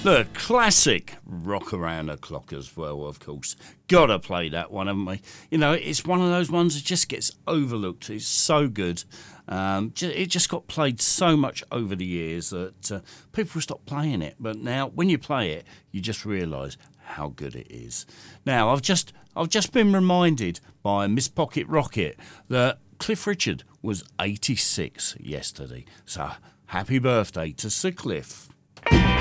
The classic Rock Around the Clock as well, of course. Gotta play that one, haven't we? You know, it's one of those ones that just gets overlooked. It's so good. It just got played so much over the years that people stopped playing it. But now, when you play it, you just realise how good it is. Now, I've just been reminded by Miss Pocket Rocket that Cliff Richard was 86 yesterday. So, happy birthday to Sir Cliff.